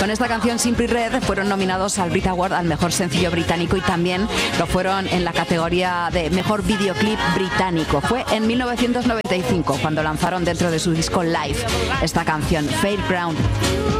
Con esta canción Simply Red fueron nominados al Brit Award al mejor sencillo británico y también lo fueron en la categoría de mejor videoclip británico. Fue en 1995 cuando lanzaron dentro de su disco Live esta canción, Fairground.